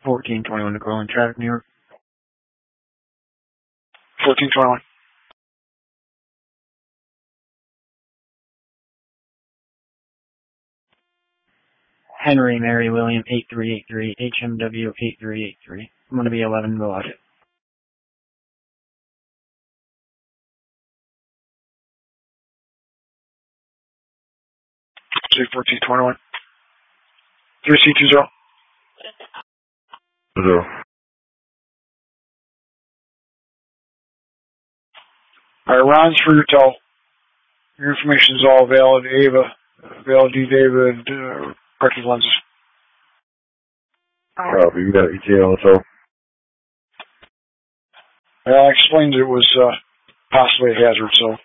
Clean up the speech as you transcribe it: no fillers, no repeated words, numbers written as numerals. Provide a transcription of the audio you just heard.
1421 to Corwin Traffic, New York. 1421. Henry Mary William 8383, HMW 8383. I'm going to be 11 below it. C1421. 3C20. 0. Alright, Ron's for your tow. Your information is all valid. Ava, valid D. David, corrective lenses. Copy. We got ETA on the tow. Well, I explained it was possibly a hazard, so